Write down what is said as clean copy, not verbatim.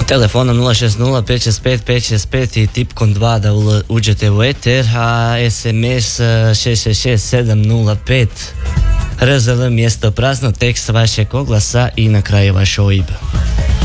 telefonom 060 565 565 i tipkom 2 da uđete u eter, a SMS 666 705, RZL mjesto prazno, tekst vašeg oglasa i na kraju vaš OIB.